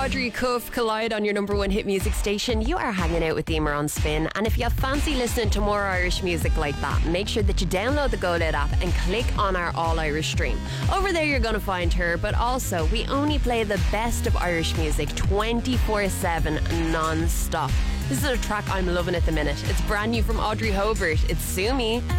Audrey Cuff collide on your number one hit music station. You are hanging out with Emer on Spin, and if you fancy listening to more Irish music like that, make sure that you download the GoLoud app and click on our All Irish stream. Over there you're going to find her, but also we only play the best of Irish music 24/7 non-stop. This is a track I'm loving at the minute. It's brand new from Audrey Hobart. It's Sue Me.